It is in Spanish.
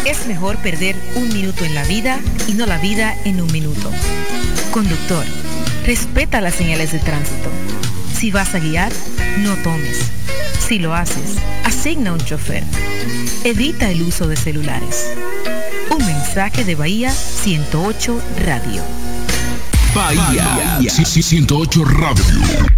Es mejor perder un minuto en la vida y no la vida en un minuto. Conductor, respeta las señales de tránsito. Si vas a guiar, no tomes. Si lo haces, asigna un chofer. Evita el uso de celulares. Un mensaje de Bahía 108 Radio. Bahía 108 Radio.